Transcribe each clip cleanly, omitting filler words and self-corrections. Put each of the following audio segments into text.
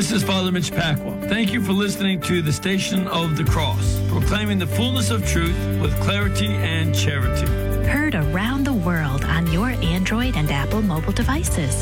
This is Father Mitch Pacwa. Thank you for listening to the Station of the Cross, proclaiming the fullness of truth with clarity and charity. Heard around the world on your Android and Apple mobile devices.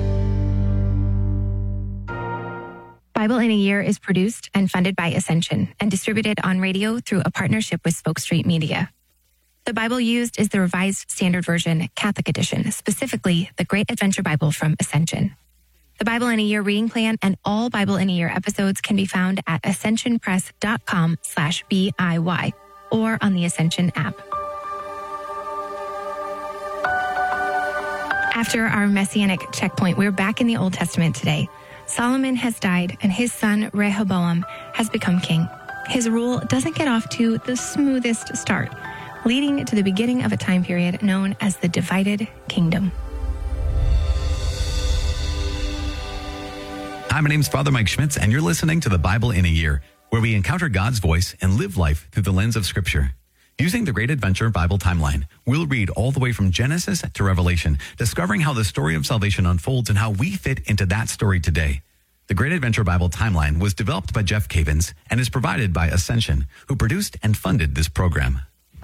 Bible in a Year is produced and funded by Ascension and distributed on radio through a partnership with Spoke Street Media. The Bible used is the Revised Standard Version Catholic Edition, specifically the Great Adventure Bible from Ascension. The Bible in a Year reading plan and all Bible in a Year episodes can be found at ascensionpress.com/BIY or on the Ascension app. After our Messianic checkpoint, we're back in the Old Testament today. Solomon has died and his son Rehoboam has become king. His rule doesn't get off to the smoothest start, leading to the beginning of a time period known as the Divided Kingdom. Hi, my name's Father Mike Schmitz, and you're listening to the Bible in a Year, where we encounter God's voice and live life through the lens of Scripture. Using the Great Adventure Bible timeline, we'll read all the way from Genesis to Revelation, discovering how the story of salvation unfolds and how we fit into that story today. The Great Adventure Bible timeline was developed by Jeff Cavins and is provided by Ascension, who produced and funded this program.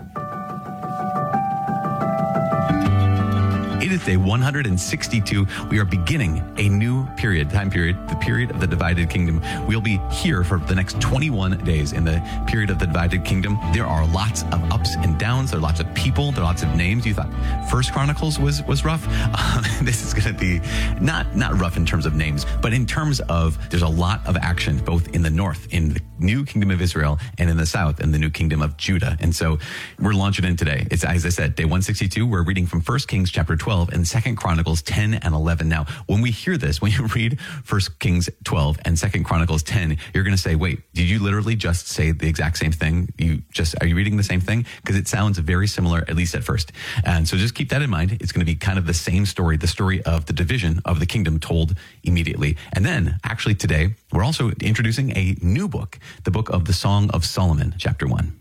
It is day 162. We are beginning a new time period, the period of the Divided Kingdom. We'll be here for the next 21 days in the period of the Divided Kingdom. There are lots of ups and downs. There are lots of people. There are lots of names. You thought First Chronicles was rough. This is going to be not rough in terms of names, but in terms of there's a lot of action, both in the north, in the new kingdom of Israel, and in the south, in the new kingdom of Judah. And so we're launching in today. It's, as I said, day 162. We're reading from 1 Kings chapter 12 and 2 Chronicles 10 and 11. Now, when we hear this, when you read 1 Kings 12 and 2 Chronicles 10, you're going to say, wait, did you literally just say the exact same thing? Are you reading the same thing? Because it sounds very similar, at least at first. And so just keep that in mind. It's going to be kind of the same story, the story of the division of the kingdom told immediately. And then actually today, we're also introducing a new book, the book of the Song of Solomon, chapter 1.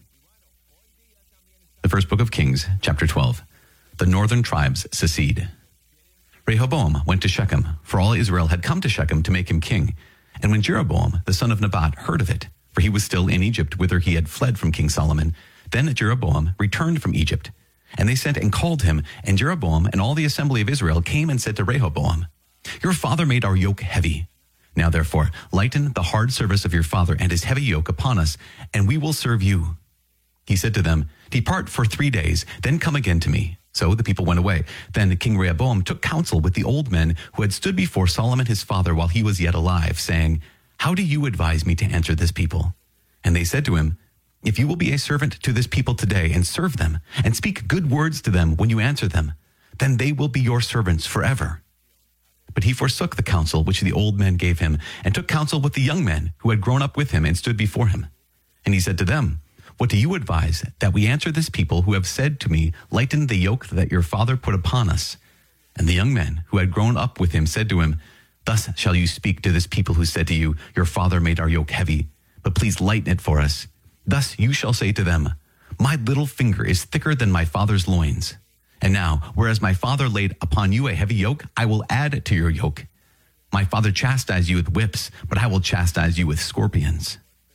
The first book of Kings, chapter 12. The northern tribes secede. Rehoboam went to Shechem, for all Israel had come to Shechem to make him king. And when Jeroboam, the son of Nebat, heard of it, for he was still in Egypt, whither he had fled from King Solomon, then Jeroboam returned from Egypt. And they sent and called him, and Jeroboam and all the assembly of Israel came and said to Rehoboam, your father made our yoke heavy. Now therefore, lighten the hard service of your father and his heavy yoke upon us, and we will serve you. He said to them, depart for 3 days, then come again to me. So the people went away. Then King Rehoboam took counsel with the old men who had stood before Solomon his father while he was yet alive, saying, how do you advise me to answer this people? And they said to him, if you will be a servant to this people today and serve them, and speak good words to them when you answer them, then they will be your servants forever. But he forsook the counsel which the old men gave him, and took counsel with the young men who had grown up with him and stood before him. And he said to them, what do you advise that we answer this people who have said to me, lighten the yoke that your father put upon us? And the young men who had grown up with him said to him, thus shall you speak to this people who said to you, your father made our yoke heavy, but please lighten it for us. Thus you shall say to them, my little finger is thicker than my father's loins. And now, whereas my father laid upon you a heavy yoke, I will add to your yoke. My father chastised you with whips, but I will chastise you with scorpions.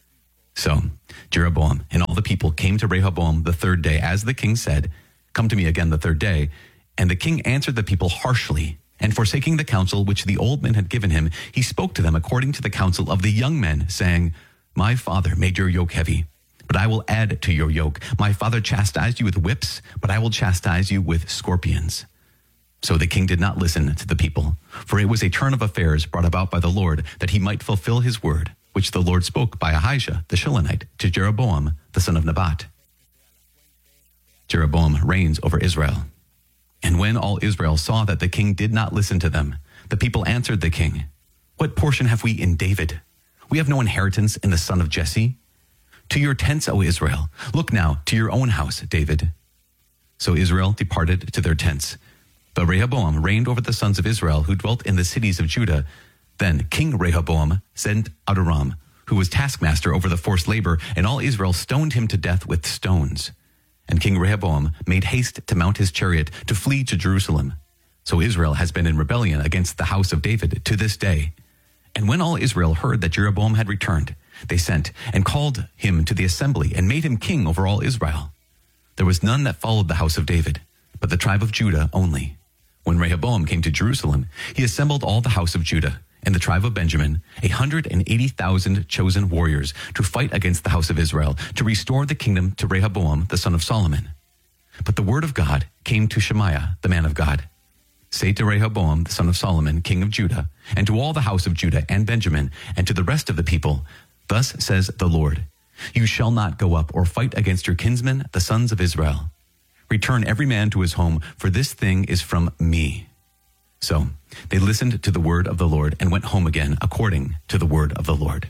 So Jeroboam and all the people came to Rehoboam the 3rd day, as the king said, come to me again the 3rd day. And the king answered the people harshly, and forsaking the counsel which the old men had given him, he spoke to them according to the counsel of the young men, saying, my father made your yoke heavy, but I will add to your yoke. My father chastised you with whips, but I will chastise you with scorpions. So the king did not listen to the people, for it was a turn of affairs brought about by the Lord, that he might fulfill his word, which the Lord spoke by Ahijah the Shilonite to Jeroboam the son of Nebat. Jeroboam reigns over Israel. And when all Israel saw that the king did not listen to them, the people answered the king, what portion have we in David? We have no inheritance in the son of Jesse. To your tents, O Israel, look now to your own house, David. So Israel departed to their tents. But Rehoboam reigned over the sons of Israel who dwelt in the cities of Judah. Then King Rehoboam sent Adoram, who was taskmaster over the forced labor, and all Israel stoned him to death with stones. And King Rehoboam made haste to mount his chariot to flee to Jerusalem. So Israel has been in rebellion against the house of David to this day. And when all Israel heard that Jeroboam had returned, they sent and called him to the assembly and made him king over all Israel. There was none that followed the house of David, but the tribe of Judah only. When Rehoboam came to Jerusalem, he assembled all the house of Judah and the tribe of Benjamin, 180,000 chosen warriors, to fight against the house of Israel, to restore the kingdom to Rehoboam, the son of Solomon. But the word of God came to Shemaiah, the man of God. Say to Rehoboam, the son of Solomon, king of Judah, and to all the house of Judah and Benjamin, and to the rest of the people, thus says the Lord, you shall not go up or fight against your kinsmen, the sons of Israel. Return every man to his home, for this thing is from me. So they listened to the word of the Lord and went home again according to the word of the Lord.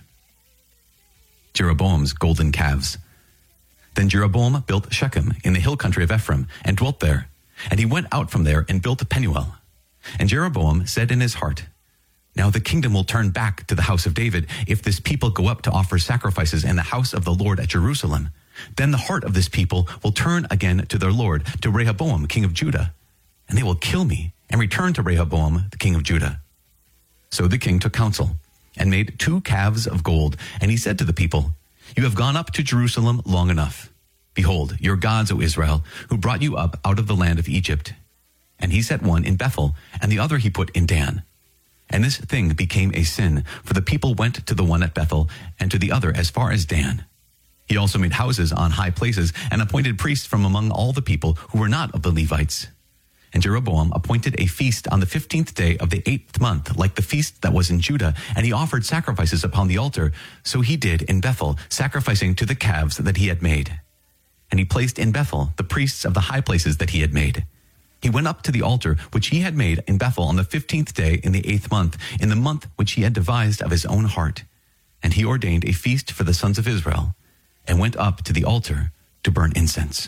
Jeroboam's golden calves. Then Jeroboam built Shechem in the hill country of Ephraim and dwelt there. And he went out from there and built Penuel. And Jeroboam said in his heart, now the kingdom will turn back to the house of David if this people go up to offer sacrifices in the house of the Lord at Jerusalem. Then the heart of this people will turn again to their Lord, to Rehoboam, king of Judah. And they will kill me and return to Rehoboam, the king of Judah. So the king took counsel and made 2 calves of gold. And he said to the people, you have gone up to Jerusalem long enough. Behold, your gods, O Israel, who brought you up out of the land of Egypt. And he set one in Bethel, and the other he put in Dan. And this thing became a sin, for the people went to the one at Bethel, and to the other as far as Dan. He also made houses on high places, and appointed priests from among all the people who were not of the Levites. And Jeroboam appointed a feast on the 15th day of the 8th month, like the feast that was in Judah, and he offered sacrifices upon the altar. So he did in Bethel, sacrificing to the calves that he had made. And he placed in Bethel the priests of the high places that he had made. He went up to the altar which he had made in Bethel on the 15th day in the 8th month, in the month which he had devised of his own heart. And he ordained a feast for the sons of Israel, and went up to the altar to burn incense.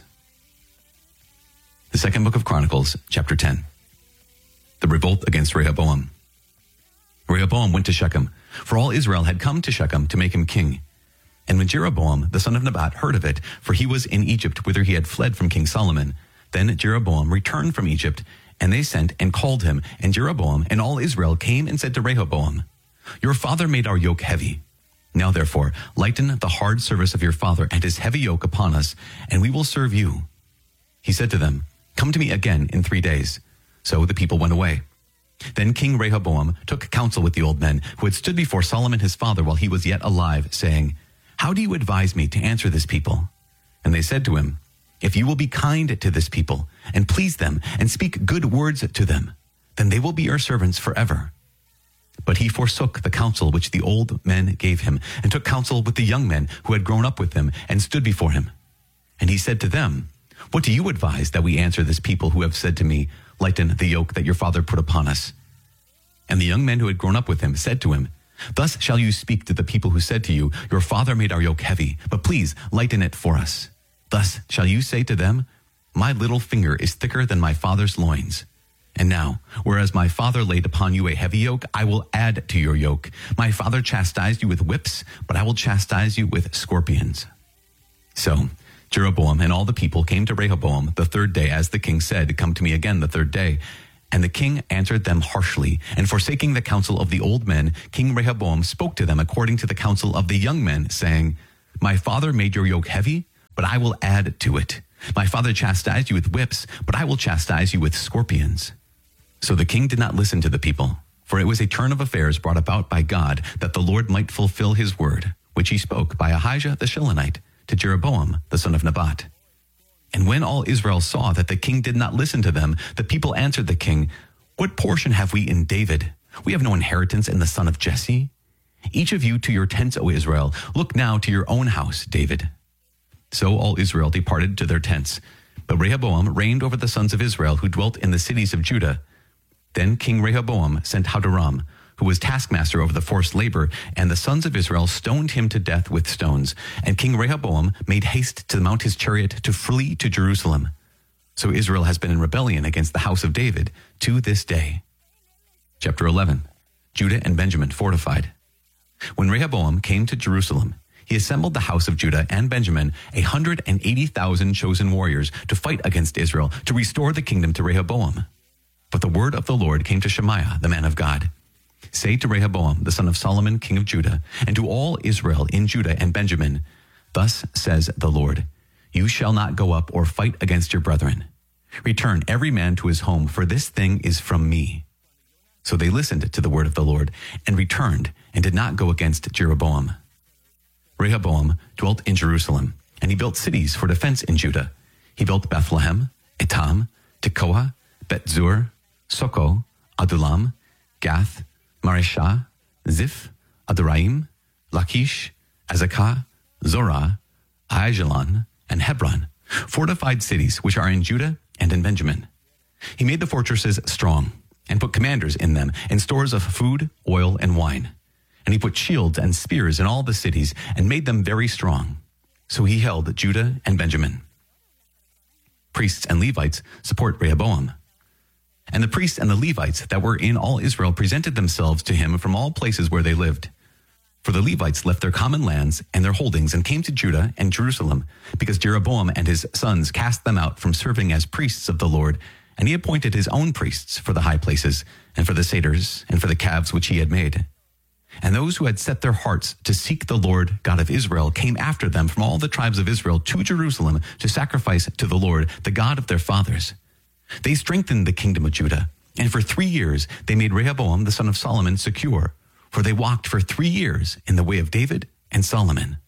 The second book of Chronicles, chapter 10. The revolt against Rehoboam. Rehoboam went to Shechem, for all Israel had come to Shechem to make him king. And when Jeroboam, the son of Nebat, heard of it, for he was in Egypt, whither he had fled from King Solomon, then Jeroboam returned from Egypt, and they sent and called him. And Jeroboam and all Israel came and said to Rehoboam, your father made our yoke heavy. Now therefore, lighten the hard service of your father and his heavy yoke upon us, and we will serve you. He said to them, come to me again in 3 days. So the people went away. Then King Rehoboam took counsel with the old men who had stood before Solomon his father while he was yet alive, saying, how do you advise me to answer this people? And they said to him, if you will be kind to this people, and please them, and speak good words to them, then they will be your servants forever. But he forsook the counsel which the old men gave him, and took counsel with the young men who had grown up with him, and stood before him. And he said to them, what do you advise that we answer this people who have said to me, lighten the yoke that your father put upon us? And the young men who had grown up with him said to him, thus shall you speak to the people who said to you, your father made our yoke heavy, but please lighten it for us. Thus shall you say to them, my little finger is thicker than my father's loins. And now, whereas my father laid upon you a heavy yoke, I will add to your yoke. My father chastised you with whips, but I will chastise you with scorpions. So Jeroboam and all the people came to Rehoboam the 3rd day, as the king said, come to me again the 3rd day. And the king answered them harshly, and forsaking the counsel of the old men, King Rehoboam spoke to them according to the counsel of the young men, saying, my father made your yoke heavy, but I will add to it. My father chastised you with whips, but I will chastise you with scorpions. So the king did not listen to the people, for it was a turn of affairs brought about by God, that the Lord might fulfill his word, which he spoke by Ahijah the Shilonite to Jeroboam the son of Nebat. And when all Israel saw that the king did not listen to them, the people answered the king, what portion have we in David? We have no inheritance in the son of Jesse. Each of you to your tents, O Israel. Look now to your own house, David. So all Israel departed to their tents. But Rehoboam reigned over the sons of Israel who dwelt in the cities of Judah. Then King Rehoboam sent Hadoram, who was taskmaster over the forced labor, and the sons of Israel stoned him to death with stones. And King Rehoboam made haste to mount his chariot to flee to Jerusalem. So Israel has been in rebellion against the house of David to this day. Chapter 11. Judah and Benjamin fortified. When Rehoboam came to Jerusalem, he assembled the house of Judah and Benjamin, 180,000 chosen warriors, to fight against Israel, to restore the kingdom to Rehoboam. But the word of the Lord came to Shemaiah, the man of God. Say to Rehoboam, the son of Solomon, king of Judah, and to all Israel in Judah and Benjamin, thus says the Lord, you shall not go up or fight against your brethren. Return every man to his home, for this thing is from me. So they listened to the word of the Lord and returned and did not go against Jeroboam. Rehoboam dwelt in Jerusalem, and he built cities for defense in Judah. He built Bethlehem, Etam, Tekoa, Bet-zur, Soko, Adullam, Gath, Mareshah, Ziph, Adaraim, Lachish, Azekah, Zorah, Aijalon, and Hebron, fortified cities which are in Judah and in Benjamin. He made the fortresses strong and put commanders in them and stores of food, oil, and wine. And he put shields and spears in all the cities and made them very strong. So he held Judah and Benjamin. Priests and Levites support Rehoboam. And the priests and the Levites that were in all Israel presented themselves to him from all places where they lived. For the Levites left their common lands and their holdings and came to Judah and Jerusalem, because Jeroboam and his sons cast them out from serving as priests of the Lord, and he appointed his own priests for the high places, and for the satyrs, and for the calves which he had made. And those who had set their hearts to seek the Lord God of Israel came after them from all the tribes of Israel to Jerusalem to sacrifice to the Lord, the God of their fathers. They strengthened the kingdom of Judah, and for 3 years they made Rehoboam the son of Solomon secure, for they walked for 3 years in the way of David and Solomon.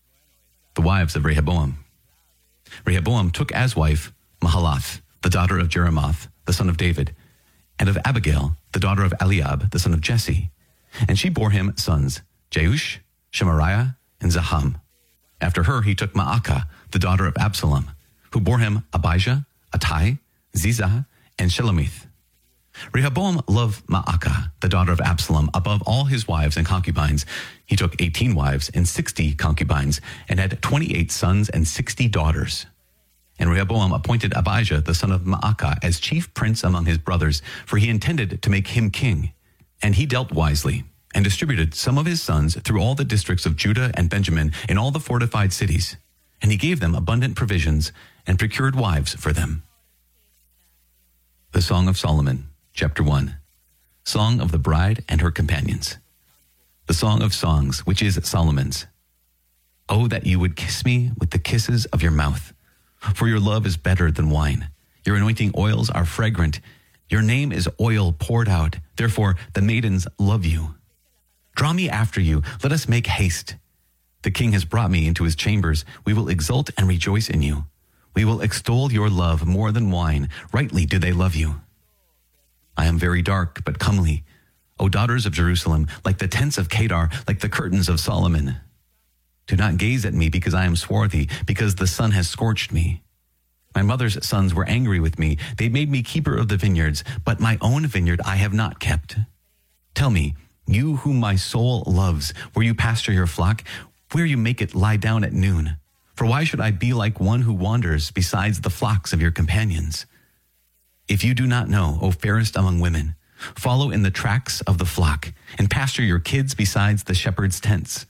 The wives of Rehoboam. Rehoboam took as wife Mahalath, the daughter of Jeremoth, the son of David, and of Abigail, the daughter of Eliab, the son of Jesse. And she bore him sons, Jeush, Shemariah, and Zaham. After her he took Maacah, the daughter of Absalom, who bore him Abijah, Attai, Zizah, and Shelomith. Rehoboam loved Maacah, the daughter of Absalom, above all his wives and concubines. He took 18 wives and 60 concubines, and had 28 sons and 60 daughters. And Rehoboam appointed Abijah, the son of Maacah, as chief prince among his brothers, for he intended to make him king. And he dealt wisely, and distributed some of his sons through all the districts of Judah and Benjamin in all the fortified cities. And he gave them abundant provisions, and procured wives for them. The Song of Solomon, Chapter 1. Song of the Bride and Her Companions. The Song of Songs, which is Solomon's. Oh, that you would kiss me with the kisses of your mouth, for your love is better than wine. Your anointing oils are fragrant. Your name is oil poured out. Therefore, the maidens love you. Draw me after you. Let us make haste. The king has brought me into his chambers. We will exult and rejoice in you. We will extol your love more than wine. Rightly do they love you. I am very dark, but comely. O daughters of Jerusalem, like the tents of Kedar, like the curtains of Solomon. Do not gaze at me because I am swarthy, because the sun has scorched me. My mother's sons were angry with me. They made me keeper of the vineyards, but my own vineyard I have not kept. Tell me, you whom my soul loves, where you pasture your flock, where you make it lie down at noon. For why should I be like one who wanders besides the flocks of your companions? If you do not know, O fairest among women, follow in the tracks of the flock, and pasture your kids besides the shepherd's tents.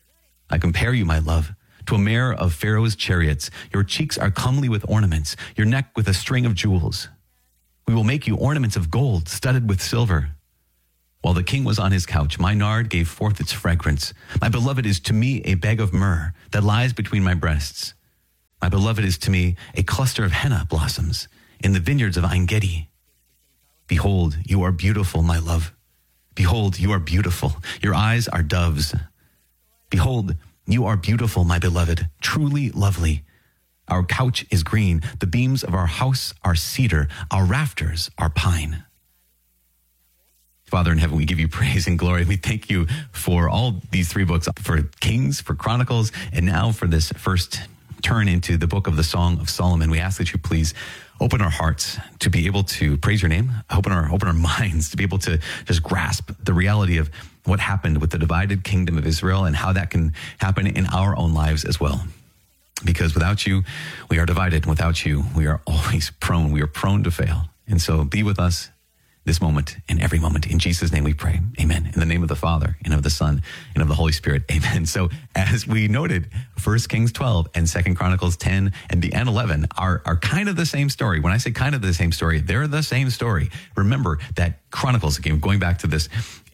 I compare you, my love, to a mare of Pharaoh's chariots. Your cheeks are comely with ornaments, your neck with a string of jewels. We will make you ornaments of gold, studded with silver. While the king was on his couch, my nard gave forth its fragrance. My beloved is to me a bag of myrrh that lies between my breasts. My beloved is to me a cluster of henna blossoms in the vineyards of En-Gedi. Behold, you are beautiful, my love. Behold, you are beautiful. Your eyes are doves. Behold, you are beautiful, my beloved, truly lovely. Our couch is green. The beams of our house are cedar. Our rafters are pine. Father in heaven, we give you praise and glory. We thank you for all these 3 books, for Kings, for Chronicles, and now for this first turn into the book of the Song of Solomon. We ask that you please open our hearts to be able to praise your name, open our minds to be able to just grasp the reality of what happened with the divided kingdom of Israel and how that can happen in our own lives as well. Because without you, we are divided. Without you, we are always prone. We are prone to fail. And so be with us this moment and every moment. In Jesus' name we pray. Amen. In the name of the Father and of the Son and of the Holy Spirit. Amen. So as we noted, 1 Kings 12 and 2 Chronicles 10 and 11 are kind of the same story. When I say kind of the same story, they're the same story. Remember that Chronicles, again, going back to this,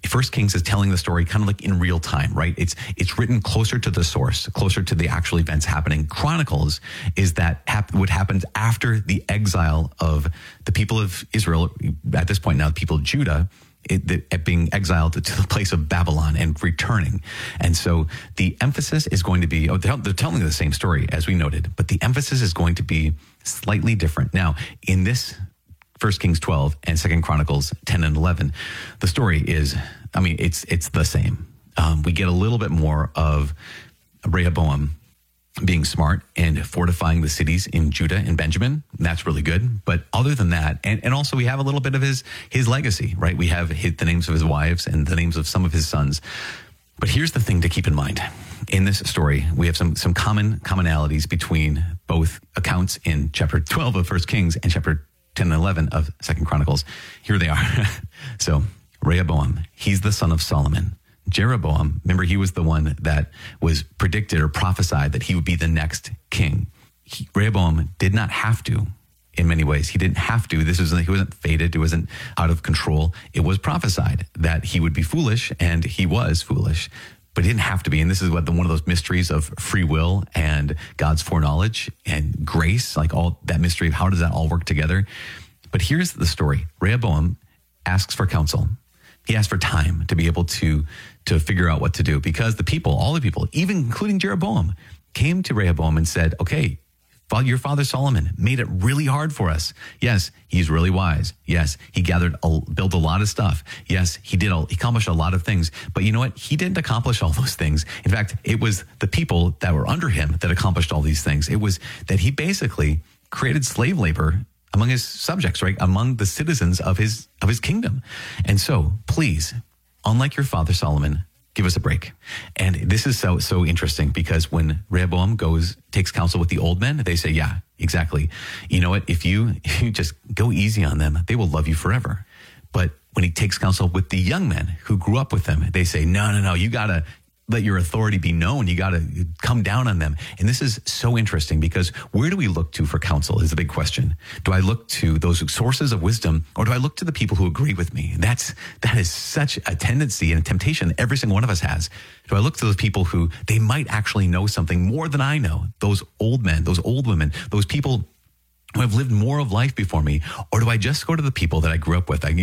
First Kings is telling the story kind of like in real time, right? It's written closer to the source, closer to the actual events happening. Chronicles is that what happened after the exile of the people of Israel, at this point now the people of Judah, being exiled to the place of Babylon and returning. And so the emphasis is going to be, they're telling the same story as we noted, but the emphasis is going to be slightly different. Now, in this 1 Kings 12 and 2 Chronicles 10 and 11, the story is, it's the same. We get a little bit more of Rehoboam being smart and fortifying the cities in Judah and Benjamin. That's really good. But other than that, and also we have a little bit of his legacy, right? We have the names of his wives and the names of some of his sons. But here's the thing to keep in mind. In this story, we have some commonalities between both accounts in chapter 12 of 1 Kings and chapter 10 and 11 of 2 Chronicles. Here they are. So Rehoboam, he's the son of Solomon. Jeroboam, remember, he was the one that was predicted or prophesied that he would be the next king. Rehoboam did not have to, in many ways. He didn't have to. He wasn't fated. It wasn't out of control. It was prophesied that he would be foolish, and he was foolish. But he didn't have to be. And this is one of those mysteries of free will and God's foreknowledge and grace, like all that mystery of how does that all work together. But here's the story. Rehoboam asks for counsel. He asked for time to be able to figure out what to do, because all the people, even including Jeroboam, came to Rehoboam and said, okay, your father Solomon made it really hard for us. Yes, he's really wise. Yes, he built a lot of stuff. Yes, he accomplished a lot of things. But you know what? He didn't accomplish all those things. In fact, it was the people that were under him that accomplished all these things. It was that he basically created slave labor among his subjects, right? Among the citizens of his kingdom. And so, please, unlike your father Solomon, give us a break. And this is so interesting, because when Rehoboam takes counsel with the old men, they say, yeah, exactly. You know what? If you just go easy on them, they will love you forever. But when he takes counsel with the young men who grew up with them, they say, no, you got to let your authority be known. You got to come down on them. And this is so interesting, because where do we look to for counsel is the big question. Do I look to those sources of wisdom, or do I look to the people who agree with me? That is such a tendency and a temptation every single one of us has. Do I look to those people who they might actually know something more than I know? Those old men, those old women, those people who have lived more of life before me? Or do I just go to the people that I grew up with?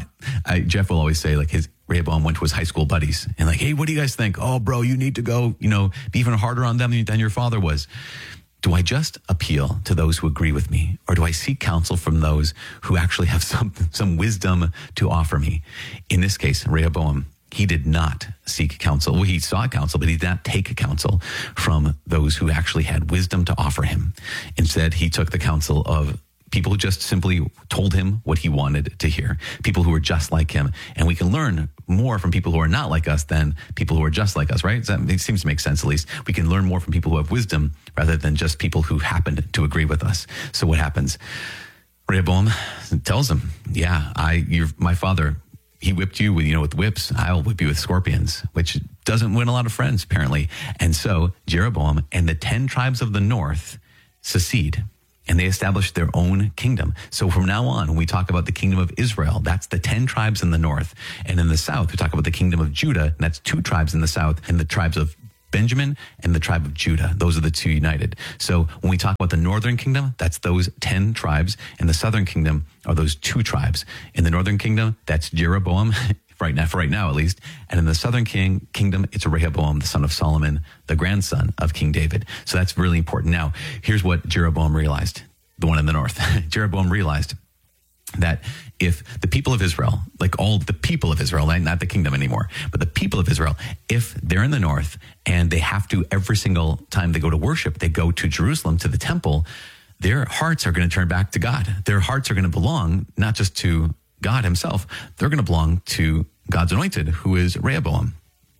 Jeff will always say, like, Rehoboam went to his high school buddies and like, hey, what do you guys think? Oh, bro, you need to go, be even harder on them than your father was. Do I just appeal to those who agree with me? Or do I seek counsel from those who actually have some wisdom to offer me? In this case, Rehoboam, he did not seek counsel. Well, he sought counsel, but he did not take counsel from those who actually had wisdom to offer him. Instead, he took the counsel of people who just simply told him what he wanted to hear, people who were just like him. And we can learn more from people who are not like us than people who are just like us, right? It seems to make sense, at least. We can learn more from people who have wisdom rather than just people who happen to agree with us. So what happens? Rehoboam tells him, yeah, my father, he whipped you with whips. I'll whip you with scorpions, which doesn't win a lot of friends, apparently. And so Jeroboam and the 10 tribes of the north secede, and they establish their own kingdom. So from now on, when we talk about the kingdom of Israel, that's the 10 tribes in the north. And in the south, we talk about the kingdom of Judah, and that's 2 tribes in the south, and the tribes of Benjamin and the tribe of Judah. Those are the 2 united. So when we talk about the northern kingdom, that's those 10 tribes, and the southern kingdom are those 2 tribes. In the northern kingdom, that's Jeroboam, for right now at least. And in the southern kingdom, it's Rehoboam, the son of Solomon, the grandson of King David. So that's really important. Now, here's what Jeroboam realized, the one in the north. Jeroboam realized that if the people of Israel, like all the people of Israel, not the kingdom anymore, but the people of Israel, if they're in the north and they have to, every single time they go to worship, they go to Jerusalem, to the temple, their hearts are going to turn back to God. Their hearts are going to belong not just to God himself, they're going to belong to God's anointed, who is Rehoboam,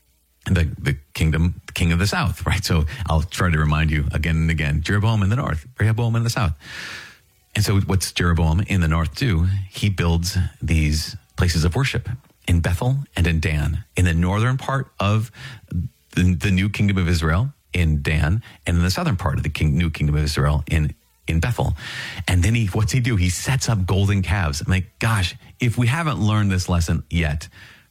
the king of the south, right? So I'll try to remind you again and again, Jeroboam in the north, Rehoboam in the south. And so what's Jeroboam in the north do? He builds these places of worship in Bethel and in Dan, in the northern part of the new kingdom of Israel in Dan, and in the southern part of the new kingdom of Israel in Bethel. And then what's he do? He sets up golden calves. I'm like, gosh, if we haven't learned this lesson yet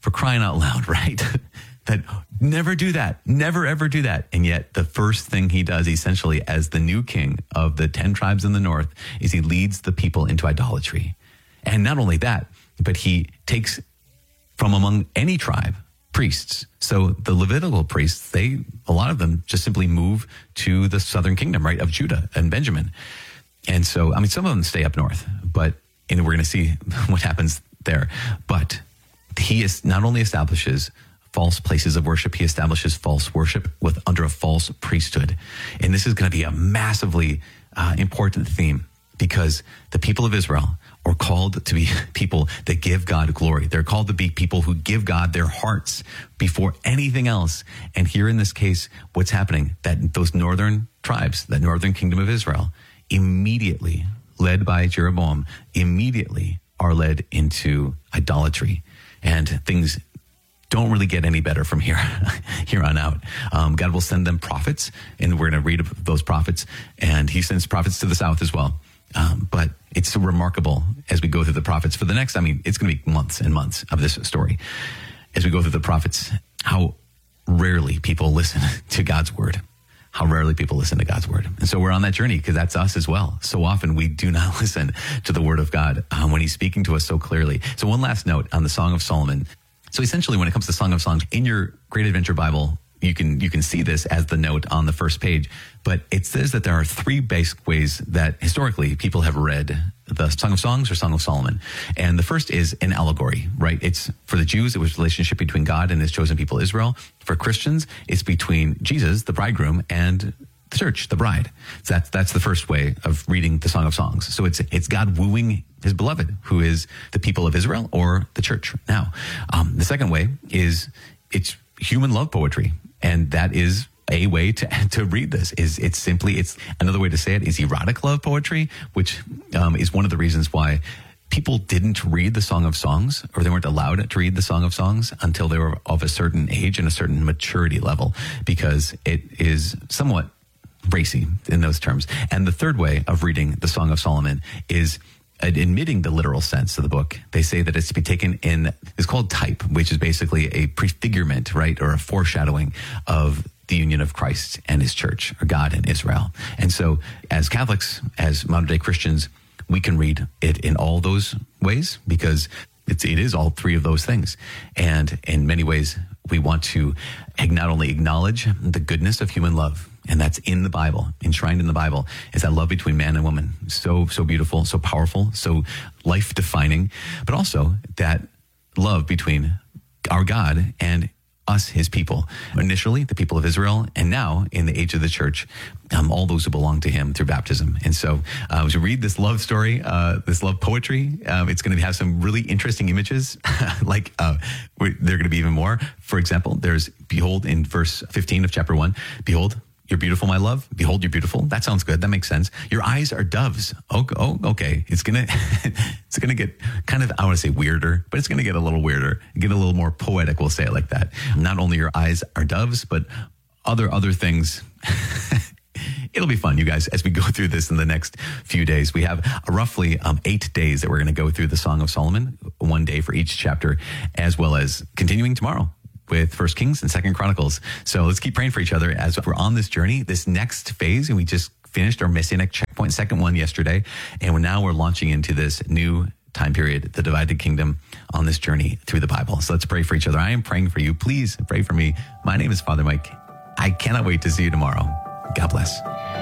for crying out loud, right? That never do that, never ever do that. And yet the first thing he does essentially as the new king of the 10 tribes in the north is he leads the people into idolatry. And not only that, but he takes from among any tribe priests. So the Levitical priests, a lot of them just simply move to the southern kingdom, right, of Judah and Benjamin. And so, some of them stay up north, and we're going to see what happens there. But he not only establishes false places of worship, he establishes false worship under a false priesthood. And this is going to be a massively important theme, because the people of Israel are called to be people that give God glory. They're called to be people who give God their hearts before anything else. And here in this case, what's happening, that those northern tribes, that northern kingdom of Israel, immediately, led by Jeroboam, immediately are led into idolatry. And things don't really get any better from here on out. God will send them prophets, and we're going to read those prophets, and he sends prophets to the south as well. But it's so remarkable as we go through the prophets for the next, it's going to be months and months of this story. As we go through the prophets, how rarely people listen to God's word. How rarely people listen to God's word. And so we're on that journey, because that's us as well. So often we do not listen to the word of God when he's speaking to us so clearly. So one last note on the Song of Solomon. So essentially, when it comes to Song of Songs, in your Great Adventure Bible, you can see this as the note on the first page, but it says that there are 3 basic ways that historically people have read the Song of Songs or Song of Solomon. And the first is an allegory, right? It's for the Jews, it was a relationship between God and his chosen people Israel. For Christians, it's between Jesus, the bridegroom, and the church, the bride. So that's the first way of reading the Song of Songs. So it's God wooing his beloved, who is the people of Israel or the church. Now, the second way is it's human love poetry. And that is a way to read this. It's another way to say it is erotic love poetry, which is one of the reasons why people didn't read the Song of Songs, or they weren't allowed to read the Song of Songs until they were of a certain age and a certain maturity level, because it is somewhat racy in those terms. And the third way of reading the Song of Solomon is admitting the literal sense of the book. They say that it's to be taken it's called type, which is basically a prefigurement, right? Or a foreshadowing of the union of Christ and his church, or God and Israel. And so as Catholics, as modern day Christians, we can read it in all those ways, because it is all 3 of those things. And in many ways, we want to not only acknowledge the goodness of human love, and that's in the Bible, enshrined in the Bible, is that love between man and woman. So beautiful, so powerful, so life-defining, but also that love between our God and us, his people. Initially, the people of Israel, and now, in the age of the church, all those who belong to him through baptism. And so, as you read this love story, this love poetry, it's going to have some really interesting images, there are going to be even more. For example, there's, behold, in verse 15 of chapter 1, behold, you're beautiful, my love. Behold, you're beautiful. That sounds good. That makes sense. Your eyes are doves. Oh, okay. It's gonna get kind of, I want to say weirder, but it's gonna get a little weirder, get a little more poetic. We'll say it like that. Not only your eyes are doves, but other things. It'll be fun, you guys, as we go through this in the next few days. We have roughly 8 days that we're going to go through the Song of Solomon, 1 day for each chapter, as well as continuing tomorrow with 1 Kings and 2 Chronicles. So let's keep praying for each other as we're on this journey, this next phase. And we just finished our Messianic checkpoint, second one yesterday. And now we're launching into this new time period, the divided kingdom, on this journey through the Bible. So let's pray for each other. I am praying for you. Please pray for me. My name is Father Mike. I cannot wait to see you tomorrow. God bless.